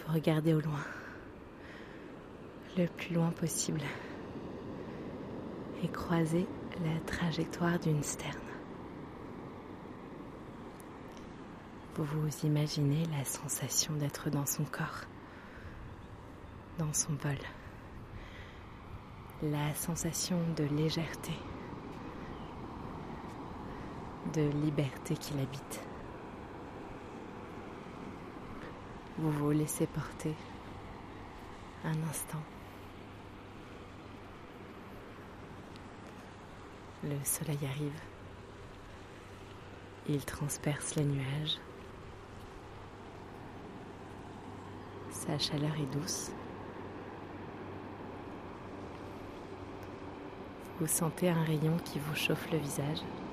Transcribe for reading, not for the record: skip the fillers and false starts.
Vous regardez au loin, le plus loin possible, et croisez la trajectoire d'une sterne. Vous vous imaginez la sensation d'être dans son corps, dans son vol, la sensation de légèreté, de liberté qui l'habite. Vous vous laissez porter un instant. Le soleil arrive. Il transperce les nuages. Sa chaleur est douce. Vous sentez un rayon qui vous chauffe le visage.